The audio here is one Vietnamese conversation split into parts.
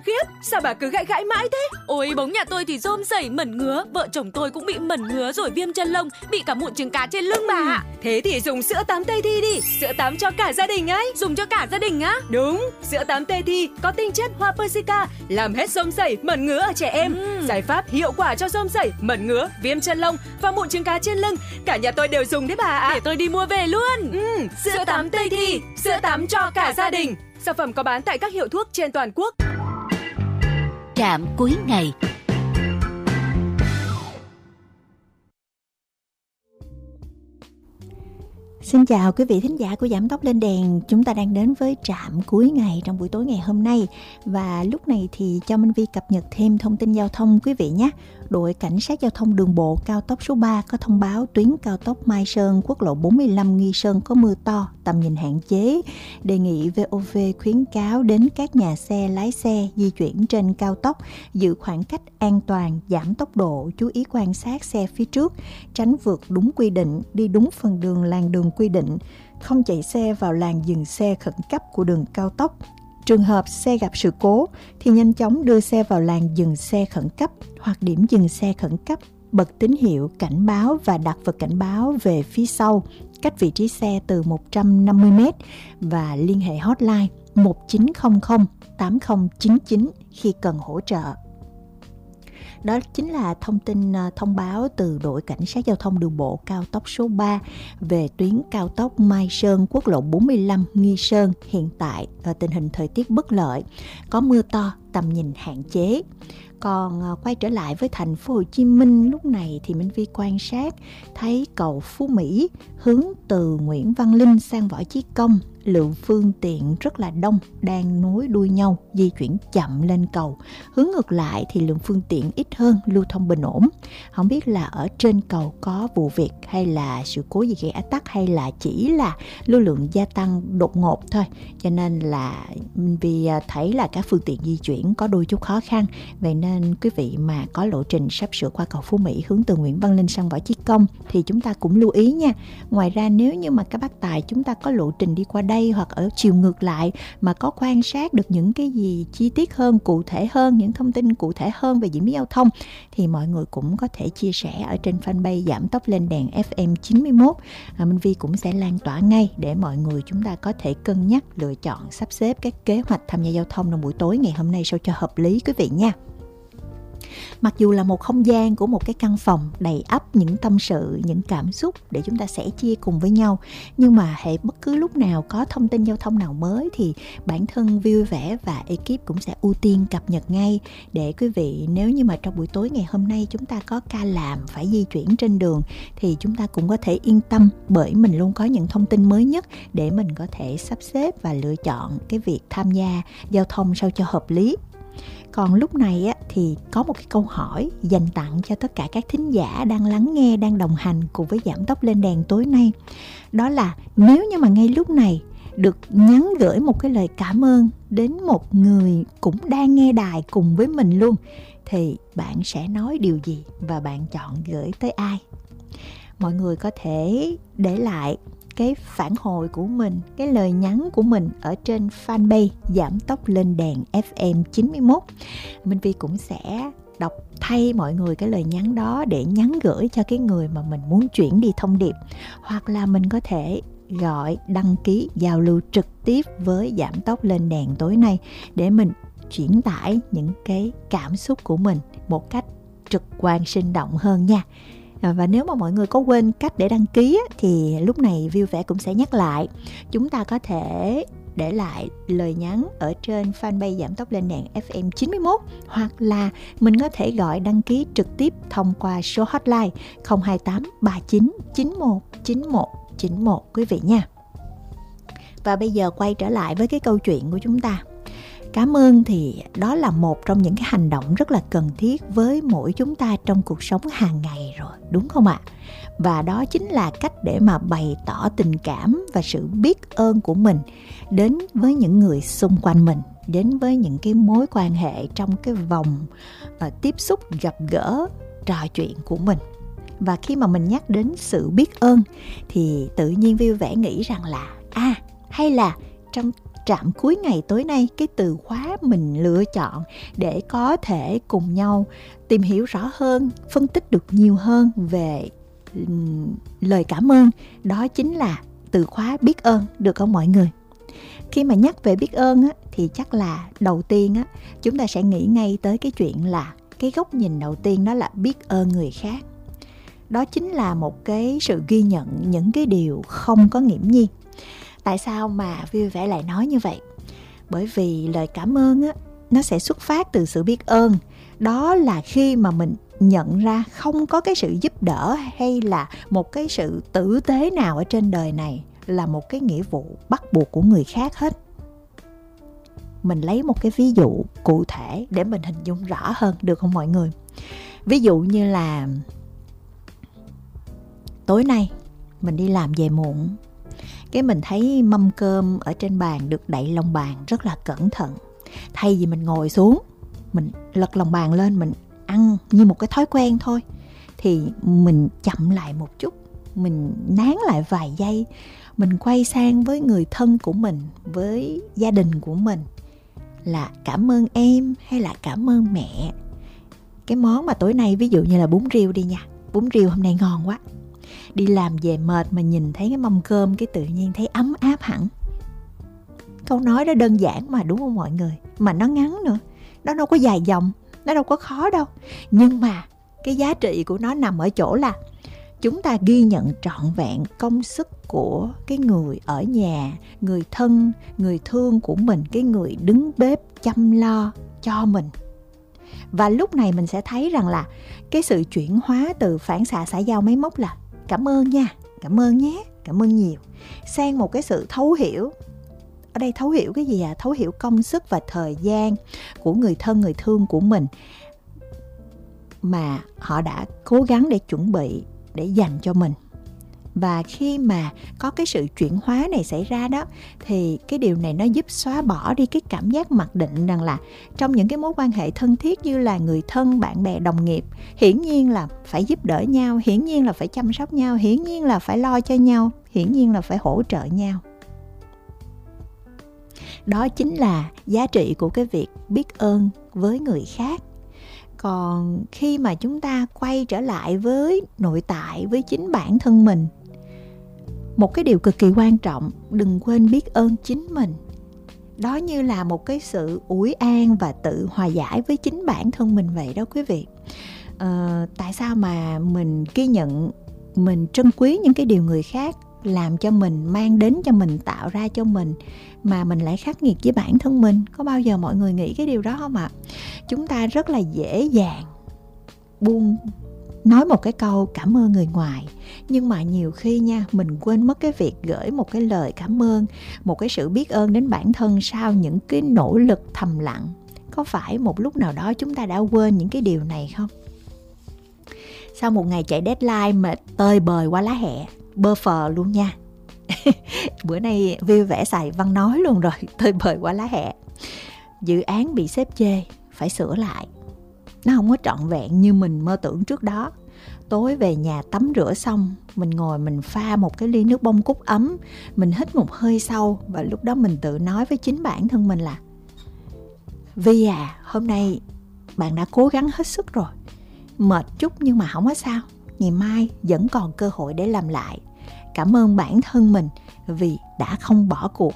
Khiếp, sao bà cứ gãi gãi mãi thế? Ôi, bóng nhà tôi thì rôm rẩy mẩn ngứa. Vợ chồng tôi cũng bị mẩn ngứa rồi viêm chân lông, bị cả mụn trứng cá trên lưng bà ạ. Thế thì dùng sữa tắm Tây Thi đi. Sữa tắm cho cả gia đình ấy. Dùng cho cả gia đình á? Đúng, sữa tắm Tây Thi có tinh chất hoa Persica, làm hết rôm rẩy, mẩn ngứa ở trẻ em. Giải pháp hiệu quả cho rôm rẩy, mẩn ngứa, viêm chân lông và mụn trứng cá trên lưng. Cả nhà tôi đều dùng đấy bà ạ. Để tôi đi mua về luôn. Sữa tắm Tây Thi, sữa tắm cho cả gia đình. Sản phẩm có bán tại các hiệu thuốc trên toàn quốc. Trạm cuối ngày. Xin chào quý vị thính giả của Giảm Tốc Lên Đèn. Chúng ta đang đến với trạm cuối ngày trong buổi tối ngày hôm nay. Và lúc này thì cho Minh Vi cập nhật thêm thông tin giao thông quý vị nhé. Đội Cảnh sát Giao thông Đường bộ cao tốc số 3 có thông báo tuyến cao tốc Mai Sơn, quốc lộ 45 Nghi Sơn có mưa to, tầm nhìn hạn chế. Đề nghị VOV khuyến cáo đến các nhà xe, lái xe di chuyển trên cao tốc, giữ khoảng cách an toàn, giảm tốc độ, chú ý quan sát xe phía trước, tránh vượt đúng quy định, đi đúng phần đường làn đường quy định, không chạy xe vào làn dừng xe khẩn cấp của đường cao tốc. Trường hợp xe gặp sự cố thì nhanh chóng đưa xe vào làn dừng xe khẩn cấp hoặc điểm dừng xe khẩn cấp, bật tín hiệu cảnh báo và đặt vật cảnh báo về phía sau, cách vị trí xe từ 150 m và liên hệ hotline 1900 8099 khi cần hỗ trợ. Đó chính là thông tin thông báo từ đội Cảnh sát Giao thông Đường bộ cao tốc số 3 về tuyến cao tốc Mai Sơn, quốc lộ 45 Nghi Sơn. Hiện tại tình hình thời tiết bất lợi, có mưa to, tầm nhìn hạn chế. Còn quay trở lại với thành phố Hồ Chí Minh, lúc này thì Minh Vi quan sát thấy cầu Phú Mỹ hướng từ Nguyễn Văn Linh sang Võ Chí Công, lượng phương tiện rất là đông, đang nối đuôi nhau di chuyển chậm lên cầu. Hướng ngược lại thì lượng phương tiện ít hơn, lưu thông bình ổn. Không biết là ở trên cầu có vụ việc hay là sự cố gì gây ách tắc, hay là chỉ là lưu lượng gia tăng đột ngột thôi. Cho nên là vì thấy là các phương tiện di chuyển có đôi chút khó khăn. Vậy nên quý vị mà có lộ trình sắp sửa qua cầu Phú Mỹ hướng từ Nguyễn Văn Linh sang Võ Chí Công thì chúng ta cũng lưu ý nha. Ngoài ra nếu như mà các bác tài chúng ta có lộ trình đi qua đây hoặc ở chiều ngược lại mà có quan sát được những cái gì chi tiết hơn, cụ thể hơn, những thông tin cụ thể hơn về diễn biến giao thông thì mọi người cũng có thể chia sẻ ở trên fanpage Giảm Tốc Lên Đèn FM 91. Minh Vi cũng sẽ lan tỏa ngay để mọi người chúng ta có thể cân nhắc lựa chọn sắp xếp các kế hoạch tham gia giao thông trong buổi tối ngày hôm nay sao cho hợp lý quý vị nha. Mặc dù là một không gian của một cái căn phòng đầy ắp những tâm sự, những cảm xúc để chúng ta sẻ chia cùng với nhau, nhưng mà hệ bất cứ lúc nào có thông tin giao thông nào mới thì bản thân vui vẻ và ekip cũng sẽ ưu tiên cập nhật ngay để quý vị, nếu như mà trong buổi tối ngày hôm nay chúng ta có ca làm phải di chuyển trên đường thì chúng ta cũng có thể yên tâm, bởi mình luôn có những thông tin mới nhất để mình có thể sắp xếp và lựa chọn cái việc tham gia giao thông sao cho hợp lý. Còn lúc này á, thì có một cái câu hỏi dành tặng cho tất cả các thính giả đang lắng nghe, đang đồng hành cùng với Giảm Tốc Lên Đèn tối nay. Đó là nếu như mà ngay lúc này được nhắn gửi một cái lời cảm ơn đến một người cũng đang nghe đài cùng với mình luôn, thì bạn sẽ nói điều gì và bạn chọn gửi tới ai? Mọi người có thể để lại cái phản hồi của mình, cái lời nhắn của mình ở trên fanpage Giảm Tốc Lên Đèn FM 91. Minh Vi cũng sẽ đọc thay mọi người cái lời nhắn đó để nhắn gửi cho cái người mà mình muốn chuyển đi thông điệp. Hoặc là mình có thể gọi đăng ký giao lưu trực tiếp với Giảm Tốc Lên Đèn tối nay để mình chuyển tải những cái cảm xúc của mình một cách trực quan sinh động hơn nha. Và nếu mà mọi người có quên cách để đăng ký thì lúc này vui vẻ cũng sẽ nhắc lại. Chúng ta có thể để lại lời nhắn ở trên fanpage Giảm Tốc Lên Đèn FM 91, hoặc là mình có thể gọi đăng ký trực tiếp thông qua số hotline 028 39 91 91 91 quý vị nha. Và bây giờ quay trở lại với cái câu chuyện của chúng ta. Cảm ơn thì đó là một trong những cái hành động rất là cần thiết với mỗi chúng ta trong cuộc sống hàng ngày rồi, đúng không ạ? Và đó chính là cách để mà bày tỏ tình cảm và sự biết ơn của mình đến với những người xung quanh mình, đến với những cái mối quan hệ trong cái vòng tiếp xúc, gặp gỡ, trò chuyện của mình. Và khi mà mình nhắc đến sự biết ơn thì tự nhiên vui vẻ nghĩ rằng là hay là trong trạm cuối ngày tối nay, cái từ khóa mình lựa chọn để có thể cùng nhau tìm hiểu rõ hơn, phân tích được nhiều hơn về lời cảm ơn, đó chính là từ khóa biết ơn, được không mọi người? Khi mà nhắc về biết ơn á, thì chắc là đầu tiên á, chúng ta sẽ nghĩ ngay tới cái chuyện là cái góc nhìn đầu tiên đó là biết ơn người khác. Đó chính là một cái sự ghi nhận những cái điều không có nghiễm nhiên. Tại sao mà vui vẻ lại nói như vậy? Bởi vì lời cảm ơn á, nó sẽ xuất phát từ sự biết ơn. Đó là khi mà mình nhận ra không có cái sự giúp đỡ hay là một cái sự tử tế nào ở trên đời này là một cái nghĩa vụ bắt buộc của người khác hết. Mình lấy một cái ví dụ cụ thể để mình hình dung rõ hơn, được không mọi người? Ví dụ như là tối nay mình đi làm về muộn, cái mình thấy mâm cơm ở trên bàn được đậy lòng bàn rất là cẩn thận. Thay vì mình ngồi xuống, mình lật lòng bàn lên, mình ăn như một cái thói quen thôi, thì mình chậm lại một chút, mình nán lại vài giây, mình quay sang với người thân của mình, với gia đình của mình là cảm ơn em hay là cảm ơn mẹ. Cái món mà tối nay ví dụ như là bún riêu đi nha, bún riêu hôm nay ngon quá. Đi làm về mệt mà nhìn thấy cái mâm cơm cái tự nhiên thấy ấm áp hẳn. Câu nói đó đơn giản mà, đúng không mọi người? Mà nó ngắn nữa, nó đâu có dài dòng, nó đâu có khó đâu. Nhưng mà cái giá trị của nó nằm ở chỗ là chúng ta ghi nhận trọn vẹn công sức của cái người ở nhà, người thân, người thương của mình, cái người đứng bếp chăm lo cho mình. Và lúc này mình sẽ thấy rằng là cái sự chuyển hóa từ phản xạ xã giao máy móc là cảm ơn nha, cảm ơn nhé, cảm ơn nhiều, sang một cái sự thấu hiểu. Ở đây thấu hiểu cái gì à? Thấu hiểu công sức và thời gian của người thân, người thương của mình mà họ đã cố gắng để chuẩn bị, để dành cho mình. Và khi mà có cái sự chuyển hóa này xảy ra đó, thì cái điều này nó giúp xóa bỏ đi cái cảm giác mặc định rằng là trong những cái mối quan hệ thân thiết như là người thân, bạn bè, đồng nghiệp, hiển nhiên là phải giúp đỡ nhau, hiển nhiên là phải chăm sóc nhau, hiển nhiên là phải lo cho nhau, hiển nhiên là phải hỗ trợ nhau. Đó chính là giá trị của cái việc biết ơn với người khác. Còn khi mà chúng ta quay trở lại với nội tại, với chính bản thân mình, một cái điều cực kỳ quan trọng, đừng quên biết ơn chính mình. Đó như là một cái sự ủi an và tự hòa giải với chính bản thân mình vậy đó quý vị. Tại sao mà mình ghi nhận, mình trân quý những cái điều người khác làm cho mình, mang đến cho mình, tạo ra cho mình, mà mình lại khắc nghiệt với bản thân mình? Có bao giờ mọi người nghĩ cái điều đó không ạ? Chúng ta rất là dễ dàng buông nói một cái câu cảm ơn người ngoài, nhưng mà nhiều khi nha, mình quên mất cái việc gửi một cái lời cảm ơn, một cái sự biết ơn đến bản thân sau những cái nỗ lực thầm lặng. Có phải một lúc nào đó chúng ta đã quên những cái điều này không? Sau một ngày chạy deadline mệt tơi bời qua lá hẹ, bơ phờ luôn nha. Bữa nay vui vẻ xài văn nói luôn rồi, tơi bời qua lá hẹ. Dự án bị sếp chê, phải sửa lại. Nó không có trọn vẹn như mình mơ tưởng trước đó. Tối về nhà tắm rửa xong, mình ngồi mình pha một cái ly nước bông cúc ấm, mình hít một hơi sâu, và lúc đó mình tự nói với chính bản thân mình là Vi à, hôm nay bạn đã cố gắng hết sức rồi. Mệt chút nhưng mà không có sao, ngày mai vẫn còn cơ hội để làm lại. Cảm ơn bản thân mình vì đã không bỏ cuộc.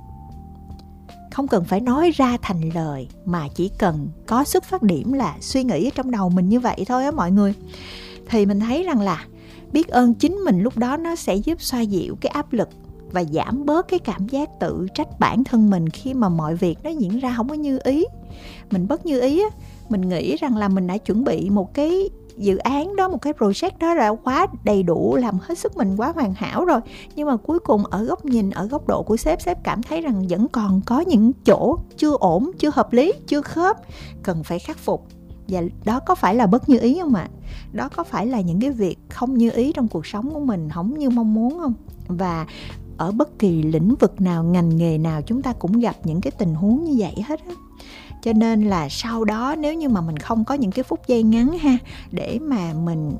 Không cần phải nói ra thành lời, mà chỉ cần có xuất phát điểm là suy nghĩ trong đầu mình như vậy thôi á mọi người. Thì mình thấy rằng là biết ơn chính mình lúc đó nó sẽ giúp xoa dịu cái áp lực và giảm bớt cái cảm giác tự trách bản thân mình khi mà mọi việc nó diễn ra không có như ý. Mình bất như ý á, mình nghĩ rằng là mình đã chuẩn bị một cái dự án đó, một cái project đó đã quá đầy đủ, làm hết sức mình quá hoàn hảo rồi, nhưng mà cuối cùng ở góc nhìn, ở góc độ của sếp cảm thấy rằng vẫn còn có những chỗ chưa ổn, chưa hợp lý, chưa khớp, cần phải khắc phục. Và đó có phải là bất như ý không ạ? Đó có phải là những cái việc không như ý trong cuộc sống của mình, không như mong muốn không? Và ở bất kỳ lĩnh vực nào, ngành nghề nào, chúng ta cũng gặp những cái tình huống như vậy hết á. Cho nên là sau đó nếu như mà mình không có những cái phút giây ngắn ha, để mà mình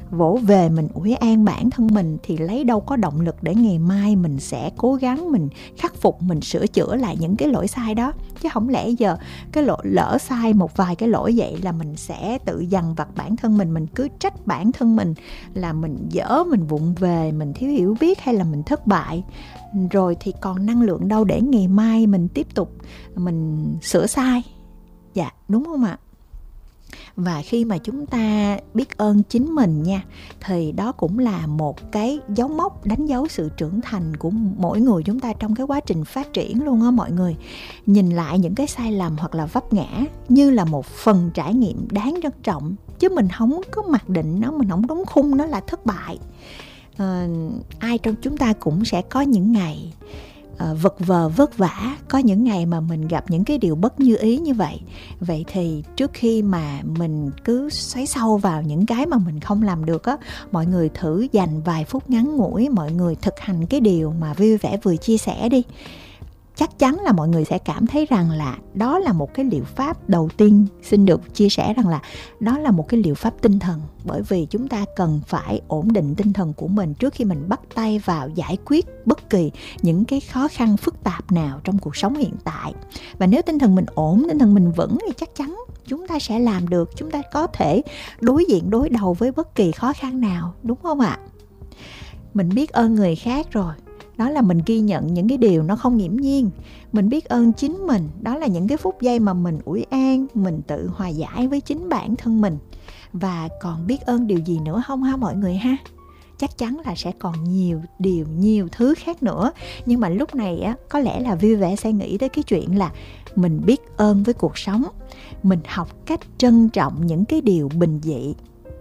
vỗ về mình ủi an bản thân mình thì lấy đâu có động lực để ngày mai mình sẽ cố gắng mình khắc phục, mình sửa chữa lại những cái lỗi sai đó. Chứ không lẽ giờ cái lỡ sai một vài cái lỗi vậy là mình sẽ tự dằn vặt bản thân mình cứ trách bản thân mình là mình dở, mình vụng về, mình thiếu hiểu biết hay là mình thất bại. Rồi thì còn năng lượng đâu để ngày mai mình tiếp tục mình sửa sai. Dạ, đúng không ạ? Và khi mà chúng ta biết ơn chính mình nha, thì đó cũng là một cái dấu mốc đánh dấu sự trưởng thành của mỗi người chúng ta trong cái quá trình phát triển luôn á mọi người. Nhìn lại những cái sai lầm hoặc là vấp ngã như là một phần trải nghiệm đáng trân trọng, chứ mình không có mặc định nó, mình không đóng khung nó là thất bại. Ai trong chúng ta cũng sẽ có những ngày vật vờ vất vả, có những ngày mà mình gặp những cái điều bất như ý như vậy. Vậy thì trước khi mà mình cứ xoáy sâu vào những cái mà mình không làm được á, mọi người thử dành vài phút ngắn ngủi, mọi người thực hành cái điều mà vui vẻ vừa chia sẻ đi. Chắc chắn là mọi người sẽ cảm thấy rằng là đó là một cái liệu pháp đầu tiên. Xin được chia sẻ rằng là đó là một cái liệu pháp tinh thần. Bởi vì chúng ta cần phải ổn định tinh thần của mình trước khi mình bắt tay vào giải quyết bất kỳ những cái khó khăn phức tạp nào trong cuộc sống hiện tại. Và nếu tinh thần mình ổn, tinh thần mình vững thì chắc chắn chúng ta sẽ làm được. Chúng ta có thể đối đầu với bất kỳ khó khăn nào, đúng không ạ? Mình biết ơn người khác rồi, đó là mình ghi nhận những cái điều nó không nghiễm nhiên. Mình biết ơn chính mình, đó là những cái phút giây mà mình ủi an, mình tự hòa giải với chính bản thân mình. Và còn biết ơn điều gì nữa không ha mọi người ha? Chắc chắn là sẽ còn nhiều điều, nhiều thứ khác nữa. Nhưng mà lúc này á, có lẽ là vui vẻ sẽ nghĩ tới cái chuyện là mình biết ơn với cuộc sống. Mình học cách trân trọng những cái điều bình dị.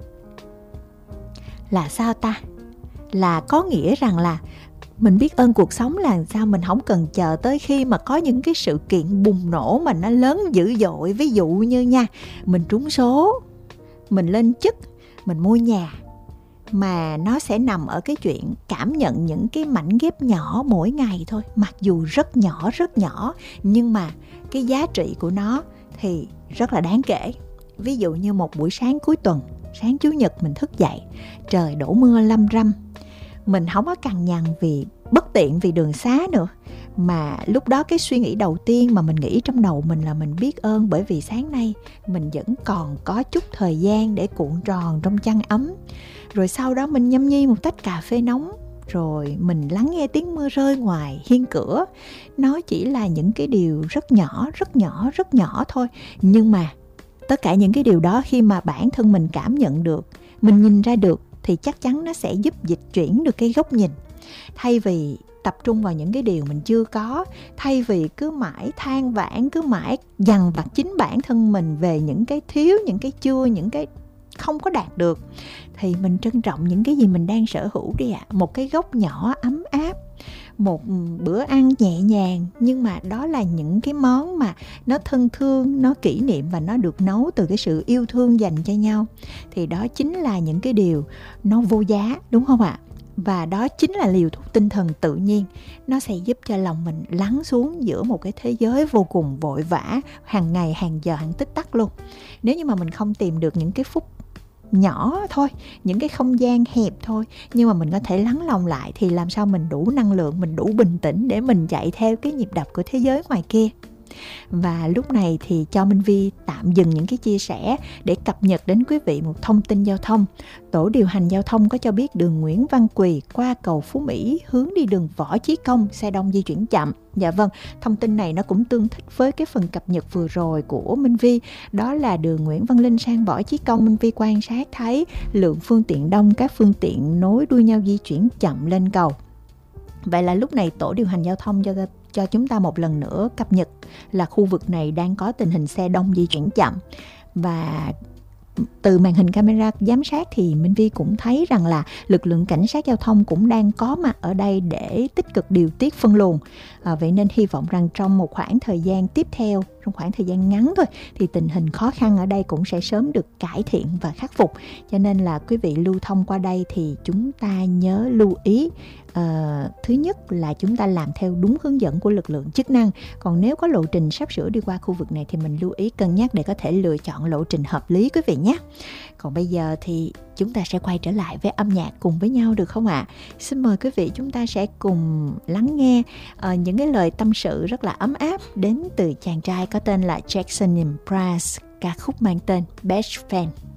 Là sao ta? Là có nghĩa rằng là mình biết ơn cuộc sống là sao, mình không cần chờ tới khi mà có những cái sự kiện bùng nổ mà nó lớn dữ dội. Ví dụ như nha, mình trúng số, mình lên chức, mình mua nhà. Mà nó sẽ nằm ở cái chuyện cảm nhận những cái mảnh ghép nhỏ mỗi ngày thôi. Mặc dù rất nhỏ, nhưng mà cái giá trị của nó thì rất là đáng kể. Ví dụ như một buổi sáng cuối tuần, sáng Chủ nhật mình thức dậy, trời đổ mưa lâm râm. Mình không có cằn nhằn vì bất tiện vì đường xá nữa. Mà lúc đó cái suy nghĩ đầu tiên mà mình nghĩ trong đầu mình là mình biết ơn bởi vì sáng nay mình vẫn còn có chút thời gian để cuộn tròn trong chăn ấm. Rồi sau đó mình nhâm nhi một tách cà phê nóng, rồi mình lắng nghe tiếng mưa rơi ngoài hiên cửa. Nó chỉ là những cái điều rất nhỏ thôi. Nhưng mà tất cả những cái điều đó khi mà bản thân mình cảm nhận được, mình nhìn ra được, thì chắc chắn nó sẽ giúp dịch chuyển được cái góc nhìn. Thay vì tập trung vào những cái điều mình chưa có, thay vì cứ mãi than vãn, cứ mãi dằn vặt chính bản thân mình về những cái thiếu, những cái chưa, những cái không có đạt được, thì mình trân trọng những cái gì mình đang sở hữu đi ạ. Một cái góc nhỏ ấm áp, một bữa ăn nhẹ nhàng, nhưng mà đó là những cái món mà nó thân thương, nó kỷ niệm và nó được nấu từ cái sự yêu thương dành cho nhau. Thì đó chính là những cái điều nó vô giá, đúng không ạ? Và đó chính là liều thuốc tinh thần tự nhiên. Nó sẽ giúp cho lòng mình lắng xuống giữa một cái thế giới vô cùng vội vã, hàng ngày, hàng giờ, hàng tích tắc luôn. Nếu như mà mình không tìm được những cái phút nhỏ thôi, những cái không gian hẹp thôi, nhưng mà mình có thể lắng lòng lại, thì làm sao mình đủ năng lượng, mình đủ bình tĩnh để mình chạy theo cái nhịp đập của thế giới ngoài kia. Và lúc này thì cho Minh Vi tạm dừng những cái chia sẻ để cập nhật đến quý vị một thông tin giao thông. Tổ điều hành giao thông có cho biết đường Nguyễn Văn Quỳ qua cầu Phú Mỹ hướng đi đường Võ Chí Công, xe đông di chuyển chậm. Dạ vâng, thông tin này nó cũng tương thích với cái phần cập nhật vừa rồi của Minh Vi. Đó là đường Nguyễn Văn Linh sang Võ Chí Công, Minh Vi quan sát thấy lượng phương tiện đông, các phương tiện nối đuôi nhau di chuyển chậm lên cầu. Vậy là lúc này tổ điều hành giao thông cho chúng ta một lần nữa cập nhật là khu vực này đang có tình hình xe đông di chuyển chậm. Và từ màn hình camera giám sát thì Minh Vi cũng thấy rằng là lực lượng cảnh sát giao thông cũng đang có mặt ở đây để tích cực điều tiết phân luồng. Vậy nên hy vọng rằng trong một khoảng thời gian tiếp theo, trong khoảng thời gian ngắn thôi, thì tình hình khó khăn ở đây cũng sẽ sớm được cải thiện và khắc phục. Cho nên là quý vị lưu thông qua đây thì chúng ta nhớ lưu ý. Thứ nhất là chúng ta làm theo đúng hướng dẫn của lực lượng chức năng. Còn nếu có lộ trình sắp sửa đi qua khu vực này thì mình lưu ý cân nhắc để có thể lựa chọn lộ trình hợp lý quý vị nhé. Còn bây giờ thì chúng ta sẽ quay trở lại với âm nhạc cùng với nhau được không ạ? Xin mời quý vị chúng ta sẽ cùng lắng nghe những cái lời tâm sự rất là ấm áp đến từ chàng trai có tên là Jackson Mraz, ca khúc mang tên Best Friend.